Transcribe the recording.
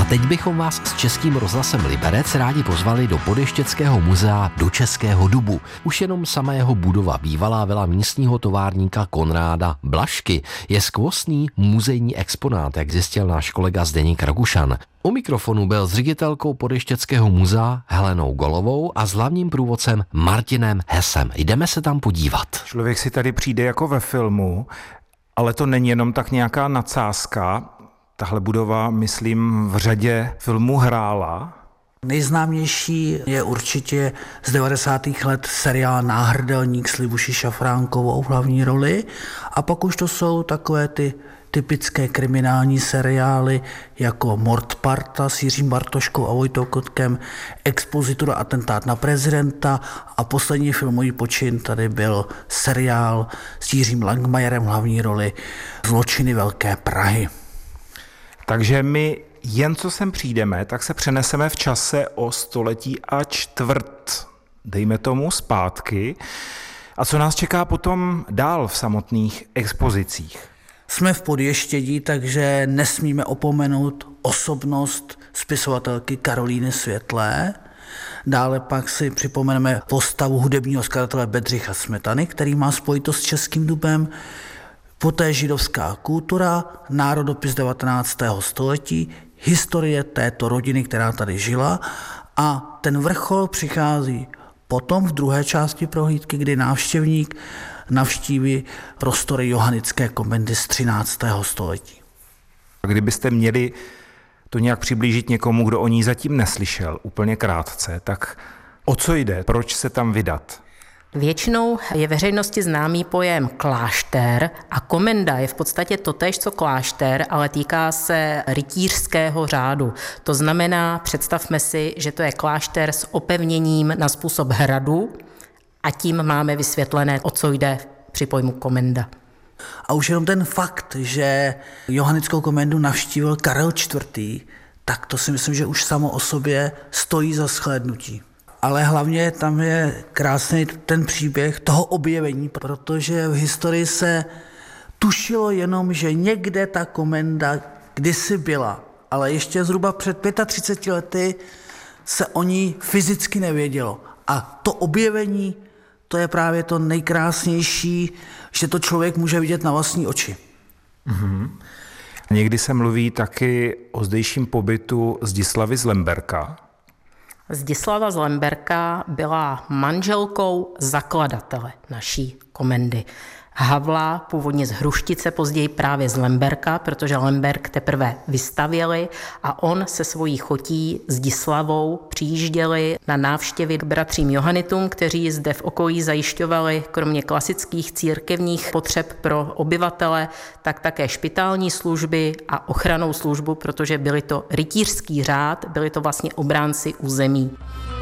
teď bychom vás s Českým rozhlasem Liberec rádi pozvali do Podještěckého muzea do Českého Dubu. Už jenom sama jeho budova, bývalá vila místního továrníka Konráda Blažky, je skvostný muzejní exponát, jak zjistil náš kolega Zdeněk Rakušan. U mikrofonu byl s ředitelkou Podještěckého muzea Helenou Golovou a s hlavním průvodcem Martinem Hesem. Jdeme se tam podívat. Člověk si tady přijde jako ve filmu, ale to není jenom tak nějaká nadsázka. Tahle budova, myslím, v řadě filmů hrála. Nejznámější je určitě z 90. let seriál Náhrdelník s Libuší Šafránkovou v hlavní roli. A pak už to jsou takové ty typické kriminální seriály jako Mordparta s Jiřím Bartoškou a Vojtou Kotkem, Expozitura atentát na prezidenta a poslední filmový počin tady byl seriál s Jiřím Langmajerem v hlavní roli Zločiny Velké Prahy. Takže my jen co sem přijdeme, tak se přeneseme v čase o století a čtvrt, dejme tomu, zpátky. A co nás čeká potom dál v samotných expozicích? Jsme v Podještědí, takže nesmíme opomenout osobnost spisovatelky Karolíny Světlé. Dále pak si připomeneme postavu hudebního skladatele Bedřicha Smetany, který má spojitost s Českým Dubem. Poté židovská kultura, národopis 19. století, historie této rodiny, která tady žila, a ten vrchol přichází potom v druhé části prohlídky, kdy návštěvník navštíví prostory Johanické komendy z 13. století. Kdybyste měli to nějak přiblížit někomu, kdo o ní zatím neslyšel, úplně krátce, tak o co jde? Proč se tam vydat? Většinou je veřejnosti známý pojem klášter a komenda je v podstatě totéž, co klášter, ale týká se rytířského řádu. To znamená, představme si, že to je klášter s opevněním na způsob hradu a tím máme vysvětlené, o co jde při pojmu komenda. A už jenom ten fakt, že Johannickou komendu navštívil Karel IV., tak to si myslím, že už samo o sobě stojí za shlédnutí. Ale hlavně tam je krásný ten příběh toho objevení, protože v historii se tušilo jenom, že někde ta komenda kdysi byla, ale ještě zhruba před 35 lety se o ní fyzicky nevědělo. A to objevení, to je právě to nejkrásnější, že to člověk může vidět na vlastní oči. Mm-hmm. Někdy se mluví taky o zdejším pobytu Zdislavy z Lemberka. Zdislava z Lemberka byla manželkou zakladatele naší komendy. Havla, původně z Hruštice, později právě z Lemberka, protože Lemberk teprve vystavěli a on se svojí chotí Zdislavou přijížděli na návštěvy k bratřím Johanitům, kteří zde v okolí zajišťovali kromě klasických církevních potřeb pro obyvatele, tak také špitální služby a ochrannou službu, protože byli to rytířský řád, byli to vlastně obránci území.